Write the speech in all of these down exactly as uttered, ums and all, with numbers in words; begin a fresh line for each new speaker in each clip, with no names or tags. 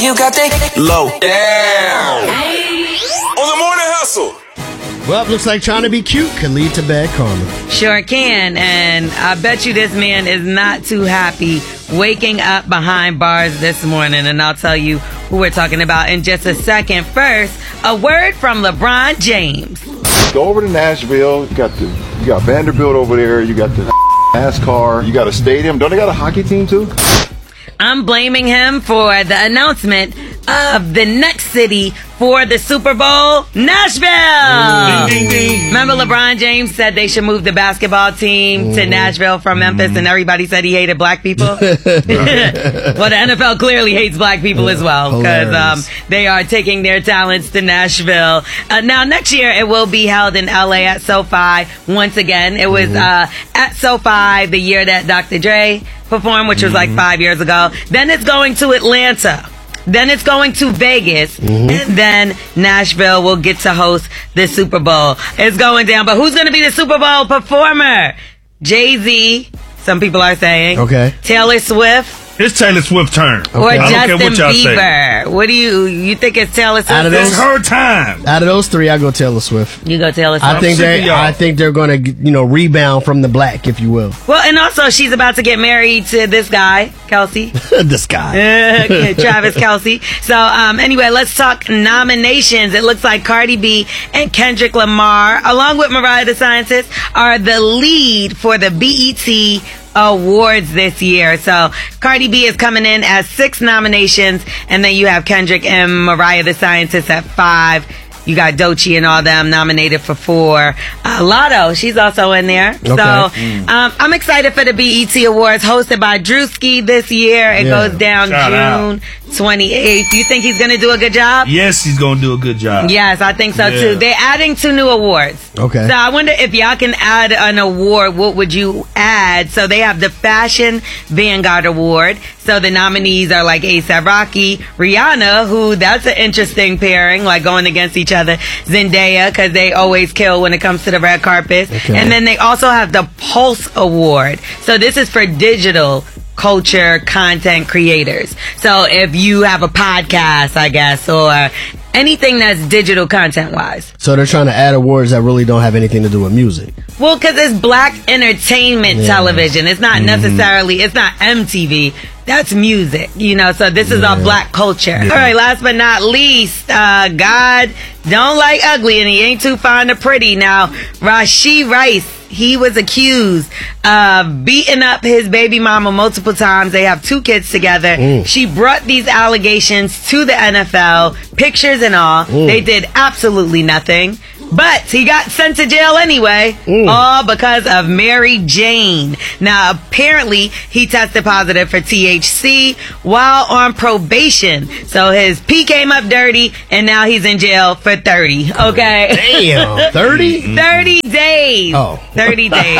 you got that low.
Damn. On the Morning Hustle.
Well, it looks like trying to be cute can lead to bad karma.
Sure can, and I bet you this man is not too happy waking up behind bars this morning, and I'll tell you who we're talking about in just a second. First, a word from LeBron James.
Go over to Nashville. You got the you got Vanderbilt over there. You got the NASCAR. You got a stadium. Don't they got a hockey team too?
I'm blaming him for the announcement of the next city for the Super Bowl, Nashville. Ding, ding, ding. Remember LeBron James said they should move the basketball team mm. to Nashville from Memphis, mm. and everybody said he hated black people? Well, the N F L clearly hates black people as well, because um, they are taking their talents to Nashville. Uh, now, next year, it will be held in L A at SoFi once again. It was mm-hmm. uh, at SoFi the year that Doctor Dre performed, which was mm-hmm. like five years ago. Then it's going to Atlanta. Then it's going to Vegas, mm-hmm. and then Nashville will get to host the Super Bowl. It's going down, but who's going to be the Super Bowl performer? Jay-Z, some people are saying.
Okay.
Taylor Swift.
It's Taylor Swift's turn. Okay.
Or
I don't
Justin
care what y'all
Bieber.
say.
What do you, you think it's Taylor Swift?
Out of those,
it's her time.
Out of those three, I go Taylor Swift.
You go Taylor Swift.
I think they, I think they're going to, you know, rebound from the black, if you will.
Well, and also she's about to get married to this guy, Kelsey.
This guy,
uh, Travis Kelsey. So, um, anyway, let's talk nominations. It looks like Cardi B and Kendrick Lamar, along with Mariah the Scientist, are the lead for the B E T Awards this year. So Cardi B is coming in as six nominations, and then you have Kendrick and Mariah the Scientist at five. You got Doechii and all them nominated for four. Uh, Lotto, she's also in there. Okay. So mm. um, I'm excited for the B E T Awards hosted by Drewski this year. It yeah. goes down Shout June out. twenty-eighth. You think he's going to do a good job?
Yes, he's going to do a good job.
Yes, I think so
yeah.
too. They're adding two new awards.
Okay.
So I wonder if y'all can add an award, what would you add? So they have the Fashion Vanguard Award. So the nominees are like A$AP Rocky, Rihanna, who that's an interesting pairing, like going against each other. Zendaya, because they always kill when it comes to the red carpet. Okay. And then they also have the Pulse Award. So this is for digital culture content creators. So if you have a podcast, I guess, or anything that's digital content wise.
So they're trying to add awards that really don't have anything to do with music.
Well, because it's black entertainment yeah. television. It's not mm-hmm. necessarily, it's not M T V. That's music, you know, so this is yeah. our black culture. Yeah. All right, last but not least, uh, God don't like ugly, and he ain't too fond of pretty. Now, Rashee Rice, he was accused of beating up his baby mama multiple times. They have two kids together. Mm. She brought these allegations to the N F L, pictures and all. Mm. They did absolutely nothing. But he got sent to jail anyway, mm. all because of Mary Jane. Now, apparently, he tested positive for T H C while on probation. So his pee came up dirty, and now he's in jail for thirty. Okay?
Damn. thirty?
thirty days.
Oh.
thirty days.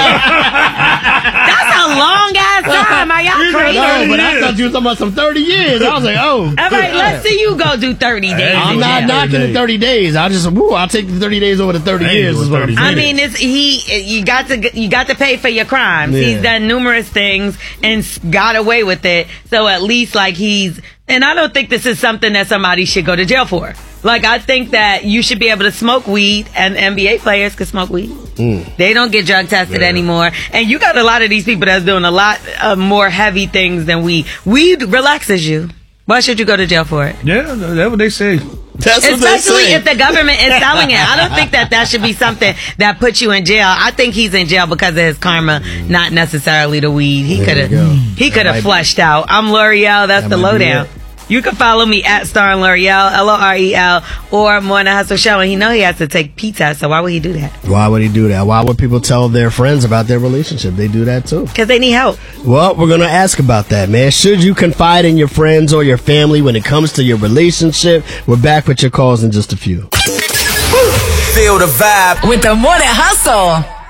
That's a long ass time. Are y'all crazy?
No, but I thought you were talking about some thirty years. I was like, oh.
All right, let's see you go do thirty days.
I'm not knocking the thirty days. I just, woo, I'll take the thirty days over the thirty years. Is what I'm
I mean, it's he. You got to you got to pay for your crimes. Yeah. He's done numerous things and got away with it. So at least like he's. And I don't think this is something that somebody should go to jail for. Like, I think that you should be able to smoke weed, and N B A players can smoke weed. Mm. They don't get drug tested yeah. anymore. And you got a lot of these people that's doing a lot of more heavy things than weed. Weed relaxes you. Why should you go to jail for it?
Yeah, that's what they say.
That's what
Especially
they say.
if the government is selling it. I don't think that that should be something that puts you in jail. I think he's in jail because of his karma, not necessarily the weed. He could have he could have flushed out. I'm L'Oreal. That's that the lowdown. You can follow me at Star and L'Oreal, L O R E L, or Morning Hustle Show. And he know he has to take P-test, so why would he do that?
Why would he do that? Why would people tell their friends about their relationship? They do that too.
Because they need help.
Well, we're going to ask about that, man. Should you confide in your friends or your family when it comes to your relationship? We're back with your calls in just a few.
Feel the vibe
with the Morning Hustle.